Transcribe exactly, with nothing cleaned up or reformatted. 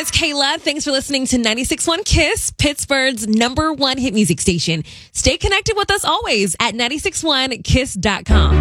It's Kayla. Thanks for listening to ninety-six point one KISS, Pittsburgh's number one hit music station. Stay connected with us always at nine six one kiss dot com.